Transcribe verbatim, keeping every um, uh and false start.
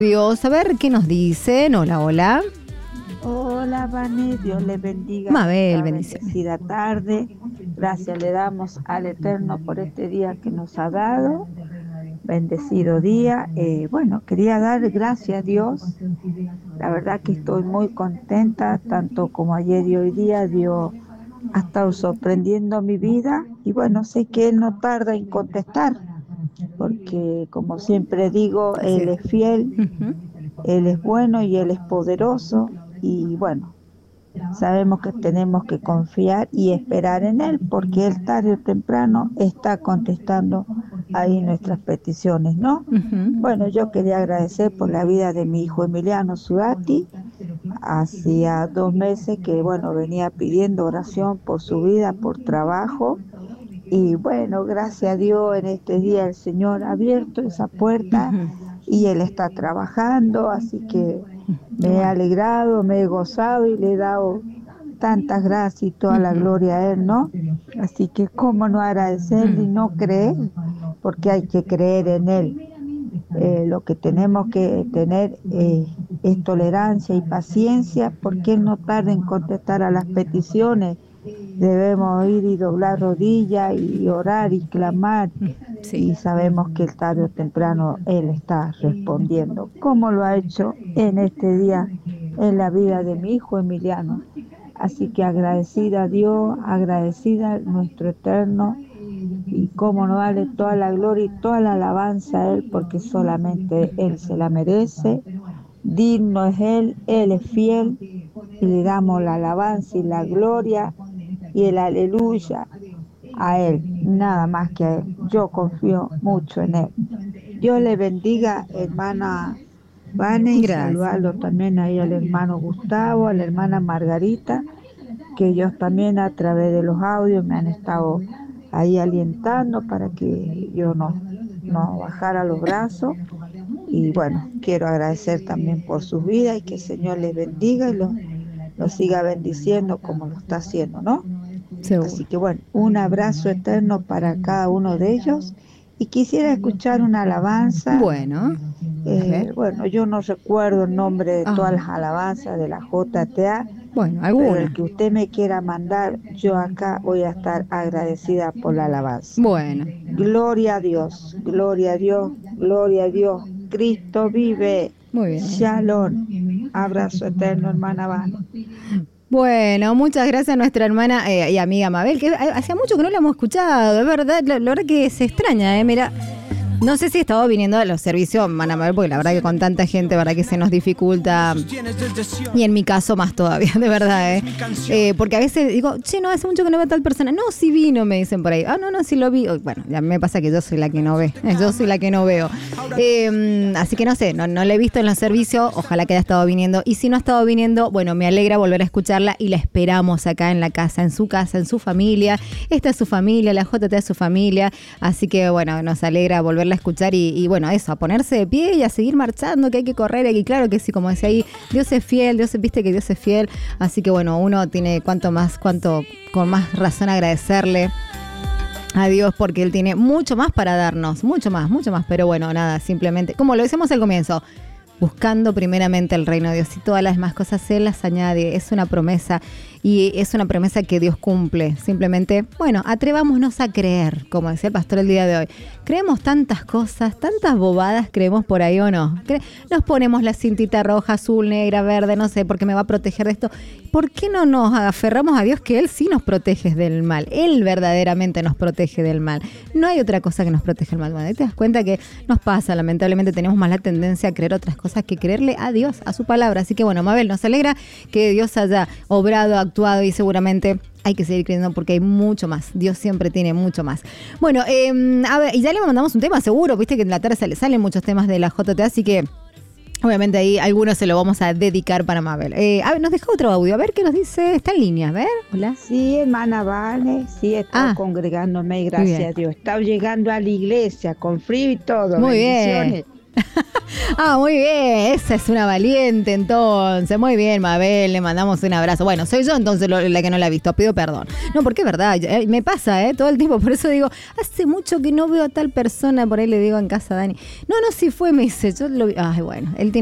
Dios, a ver qué nos dicen. Hola, hola. Hola, Vane, Dios les bendiga. Mabel, bendiciones. Bendecida tarde. Gracias le damos al Eterno por este día que nos ha dado. Bendecido día. Eh, bueno, quería dar gracias a Dios. La verdad que estoy muy contenta, tanto como ayer y hoy día. Dios ha estado sorprendiendo mi vida. Y bueno, sé que Él no tarda en contestar, porque como siempre digo, Él es fiel. Uh-huh. Él es bueno y Él es poderoso y bueno, sabemos que tenemos que confiar y esperar en Él porque Él tarde o temprano está contestando ahí nuestras peticiones, ¿no? Uh-huh. Bueno, yo quería agradecer por la vida de mi hijo Emiliano Zurati. Hacía dos meses que, bueno, venía pidiendo oración por su vida, por trabajo. Y bueno, gracias a Dios en este día el Señor ha abierto esa puerta. Uh-huh. Y Él está trabajando, así que me he alegrado, me he gozado y le he dado tantas gracias y toda la gloria a Él, ¿no? Así que cómo no agradecerle y no creer, porque hay que creer en Él. Eh, lo que tenemos que tener eh, es tolerancia y paciencia, porque Él no tarda en contestar a las peticiones. Debemos ir y doblar rodillas y orar y clamar. Sí. Y sabemos que tarde o temprano Él está respondiendo, como lo ha hecho en este día en la vida de mi hijo Emiliano. Así que agradecida a Dios, agradecida a nuestro Eterno, y cómo no darle toda la gloria y toda la alabanza a Él, porque solamente Él se la merece. Digno es Él, Él es fiel, y le damos la alabanza y la gloria y el aleluya a Él, nada más que a Él. Yo confío mucho en Él. Dios le bendiga, hermana Vane, y saludarlo también ahí al hermano Gustavo, a la hermana Margarita, que ellos también a través de los audios me han estado ahí alentando para que yo no, no bajara los brazos. Y bueno, quiero agradecer también por sus vidas y que el Señor les bendiga y los, los siga bendiciendo como lo está haciendo, ¿no? Seguro. Así que bueno, un abrazo eterno para cada uno de ellos y quisiera escuchar una alabanza. Bueno, eh, bueno, yo no recuerdo el nombre de todas ah. las alabanzas de la J T A. Bueno, alguna. Pero el que usted me quiera mandar, yo acá voy a estar agradecida por la alabanza. Bueno. Gloria a Dios, gloria a Dios, gloria a Dios. Cristo vive. Muy bien. Shalom. Abrazo eterno, hermana Vane. Bueno, muchas gracias a nuestra hermana eh, y amiga Mabel, que hacía mucho que no la hemos escuchado, es verdad, la, la verdad que se extraña, eh, mira. No sé si he estado viniendo a los servicios, Ana Mabel, porque la verdad que con tanta gente, verdad que se nos dificulta. Y en mi caso más todavía, de verdad, ¿eh? eh porque a veces digo, che, no, hace mucho que no veo a tal persona. No, sí vino, me dicen por ahí. Ah, no, no, sí lo vi. Bueno, ya me pasa que yo soy la que no ve. Yo soy la que no veo. Eh, así que no sé, no, no la he visto en los servicios. Ojalá que haya estado viniendo. Y si no ha estado viniendo, bueno, me alegra volver a escucharla y la esperamos acá en la casa, en su casa, en su familia. Esta es su familia, la J T es su familia. Así que, bueno, nos alegra volverla a escuchar y, y bueno, eso, a ponerse de pie y a seguir marchando, que hay que correr, y claro que sí, como decía ahí, Dios es fiel, Dios viste que Dios es fiel, así que bueno, uno tiene cuanto más, cuanto con más razón agradecerle a Dios porque Él tiene mucho más para darnos, mucho más, mucho más, pero bueno, nada, simplemente, como lo decíamos al comienzo, buscando primeramente el reino de Dios y todas las demás cosas Él las añade, es una promesa y es una promesa que Dios cumple. Simplemente, bueno, atrevámonos a creer, como decía el pastor el día de hoy. Creemos tantas cosas, tantas bobadas creemos por ahí o no. Nos ponemos la cintita roja, azul, negra, verde, no sé, porque me va a proteger de esto. ¿Por qué no nos aferramos a Dios que Él sí nos protege del mal? Él verdaderamente nos protege del mal. No hay otra cosa que nos protege del mal. Bueno, te das cuenta que nos pasa, lamentablemente tenemos más la tendencia a creer otras cosas que creerle a Dios, a su palabra. Así que bueno, Mabel, nos alegra que Dios haya obrado, actuado y seguramente hay que seguir creyendo porque hay mucho más. Dios siempre tiene mucho más. Bueno, eh, a ver, y ya le mandamos un tema seguro, viste que en la tarde sale, salen muchos temas de la J T A, así que obviamente ahí algunos se lo vamos a dedicar para Mabel. Eh, a ver, nos deja otro audio, a ver qué nos dice, está en línea, a ver, hola. Sí, hermana Vale, sí, está ah, congregándome, gracias a Dios. Está llegando a la iglesia con frío y todo. Muy bien. Ah, muy bien, esa es una valiente entonces. Muy bien, Mabel, le mandamos un abrazo. Bueno, soy yo entonces lo, la que no la he visto, pido perdón. No, porque es verdad, eh, me pasa eh, todo el tiempo, por eso digo, hace mucho que no veo a tal persona, por ahí le digo en casa a Dani. No, no, si fue, me dice, yo lo vi. Ay, bueno, él tiene